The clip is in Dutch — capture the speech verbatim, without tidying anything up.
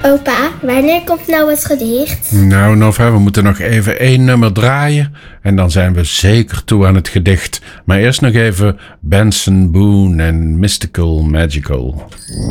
Opa, wanneer komt nou het gedicht? Nou, Nova, we moeten nog even één nummer draaien en dan zijn we zeker toe aan het gedicht. Maar eerst nog even Benson Boone en Mystical Magical.